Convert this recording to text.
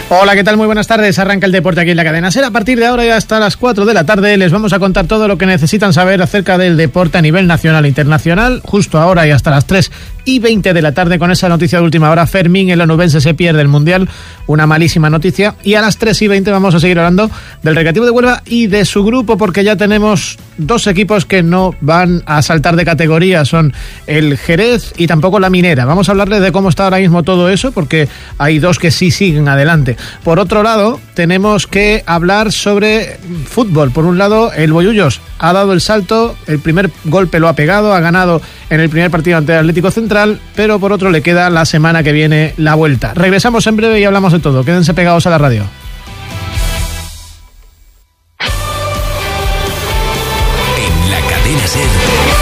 Hola, ¿qué tal? Muy buenas tardes. Arranca el deporte aquí en la cadena SER. A partir de ahora y hasta las 4 de la tarde les vamos a contar todo lo que necesitan saber acerca del deporte a nivel nacional e internacional. Justo ahora y hasta las 3:20 de la tarde con esa noticia de última hora. Fermín, el onubense, se pierde el Mundial. Una malísima noticia. Y a las 3:20 vamos a seguir hablando del Recreativo de Huelva y de su grupo, porque ya tenemos dos equipos que no van a saltar de categoría. Son el Jerez y tampoco la Minera. Vamos a hablarles de cómo está ahora mismo todo eso, porque hay dos que sí siguen adelante. Por otro lado, tenemos que hablar sobre fútbol. Por un lado, el Bollullos ha dado el salto, el primer golpe lo ha pegado, ha ganado en el primer partido ante el Atlético Central, pero por otro le queda la semana que viene la vuelta. Regresamos en breve y hablamos de todo. Quédense pegados a la radio.